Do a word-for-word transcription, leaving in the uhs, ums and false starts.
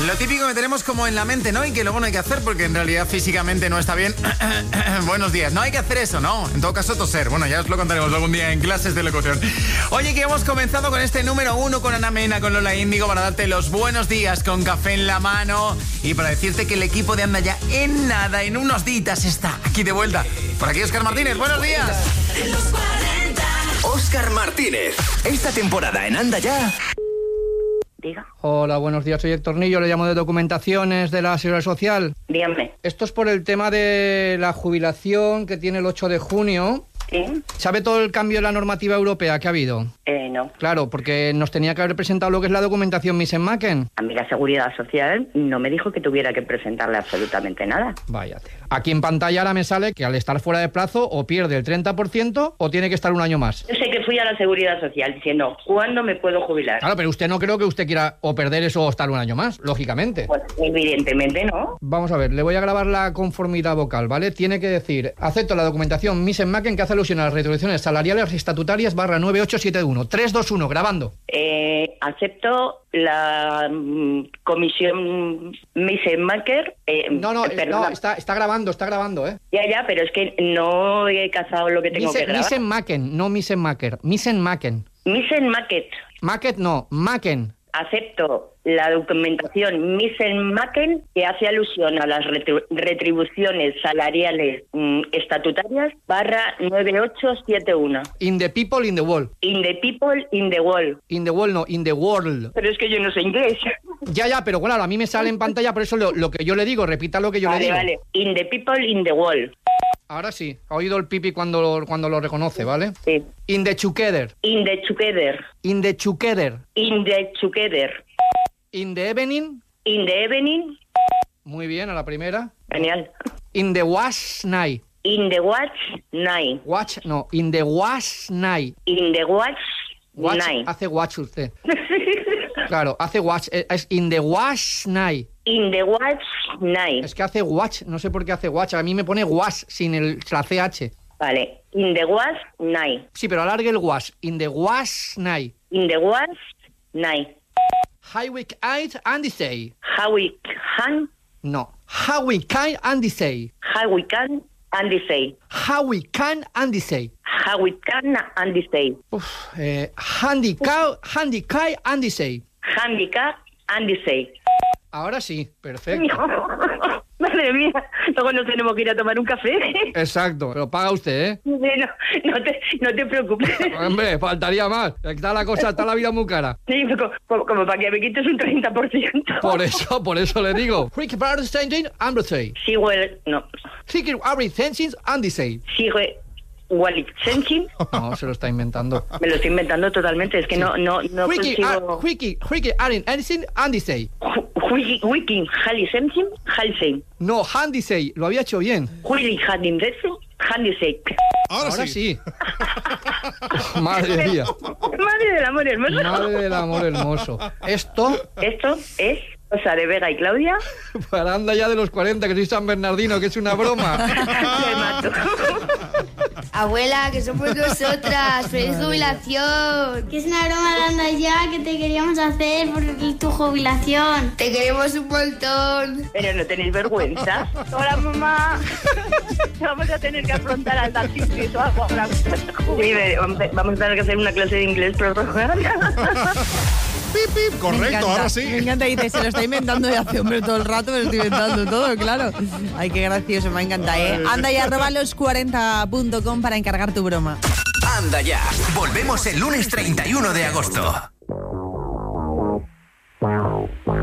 Lo típico que tenemos como en la mente, ¿no? Y que luego no hay que hacer porque en realidad físicamente no está bien. Buenos días. No hay que hacer eso, ¿no? En todo caso, toser. Bueno, ya os lo contaremos algún día en clases de locución. Oye, que hemos comenzado con este número uno con Ana Mena, con Lola Índigo, para darte los buenos días con café en la mano y para decirte que el equipo de Anda Ya en nada, en unos días está aquí de vuelta. Por aquí Óscar Martínez. Buenos días. Óscar Martínez. Esta temporada en Anda Ya. Diga. Hola, buenos días, soy Héctor Nillo, le llamo de Documentaciones de la Seguridad Social. Dígame. Esto es por el tema de la jubilación que tiene el ocho de junio. ¿Sí? ¿Sabe todo el cambio de la normativa europea que ha habido? Eh, no. Claro, porque nos tenía que haber presentado lo que es la documentación Misen-Macken. A mí la Seguridad Social no me dijo que tuviera que presentarle absolutamente nada. Vaya tela. Aquí en pantalla ahora me sale que al estar fuera de plazo o pierde el treinta por ciento o tiene que estar un año más. Yo sé que fui a la Seguridad Social diciendo, ¿cuándo me puedo jubilar? Claro, pero usted no creo que usted quiera o perder eso o estar un año más, lógicamente. Pues evidentemente no. Vamos a ver, le voy a grabar la conformidad vocal, ¿vale? Tiene que decir, acepto la documentación Misen-Macken que hace alusión a las retribuciones salariales estatutarias barra nueve ocho siete uno. tres dos uno, grabando. Eh, acepto la mm, comisión Misen-Macken. Eh, No, no, eh, no está, está grabando, está grabando, ¿eh? Ya, ya, pero es que no he cazado lo que tengo Misen, que grabar. Misen-Macken, no Misen-Macker. Misen-Macken. Misen-Macken. Macket no, Macken. Acepto la documentación Misen-Macken que hace alusión a las retri- retribuciones salariales mm, estatutarias barra nueve ocho siete uno. In the people, in the world. In the people, in the world. In the world, no, in the world. Pero es que yo no sé inglés. Ya, ya, pero claro, a mí me sale en pantalla, por eso lo, lo que yo le digo, repita lo que yo vale, le digo. Vale, in the people, in the world. Ahora sí, ha oído el pipi cuando lo, cuando lo reconoce, ¿vale? Sí. In the together. In the together. In the together. In the together. In the evening. In the evening. Muy bien, a la primera. Genial. In the wash night. In the watch night. Watch, no, in the wash night. In the watch, Watch, night. hace watch usted. Claro, hace watch, es in the wash night. In the watch night. Es que hace watch, no sé por qué hace watch, a mí me pone wash sin el, la C H. Vale, in the watch night. Sí, pero alargue el wash, in the wash night. In the watch night. How we can and say. How we can. No, how we can and say. How we can and say. How we can and say. How we can and say. Uf, eh, handicap, handicap and say. Handicap and say. Ahora sí, perfecto. Madre mía, luego nos tenemos que ir a tomar un café. Exacto, pero paga usted, ¿eh? No, no, te, no te preocupes. Hombre, faltaría más. Está la cosa, está la vida muy cara. Sí, como, como para que me quites un treinta por ciento. Por eso, por eso le digo. Ricky Barnes Changing and say. Sigo el... No. Ricky Barnes Changing and say. Sigo Wally Sensing. No, se lo está inventando. Me lo estoy inventando totalmente, es que sí. no, no, no Ricky, consigo... uh, Ricky, Ricky Aaron Anderson and say. Wiki, Wiki, Halley Sensing, Halsey. No, Handy say, lo había hecho bien. Willy Handy Sensing, Handy say. Ahora, Ahora sí. sí. Madre mía. Madre del amor hermoso. Madre del amor hermoso. Esto... Esto es... O sea, de Vega y Claudia. Para Anda Ya de los cuarenta, que soy San Bernardino, que es una broma. Me mato. Abuela, que somos nosotras. ¡Feliz jubilación! Que es una broma de Anda Ya que te queríamos hacer por tu jubilación. Te queremos un montón. Pero no tenéis vergüenza. Hola, mamá. Vamos a tener que afrontar al taxista o algo ahora. Sí, vamos a tener que hacer una clase de inglés prorrogada. Pip, pip, correcto, ahora sí. Me encanta, dice, se lo está inventando y hace hombre todo el rato, me lo estoy inventando todo, claro. Ay, qué gracioso, me encanta, ¿eh? Anda ya, arroba los cuarenta punto com para encargar tu broma. Anda Ya, volvemos el lunes treinta y uno de agosto.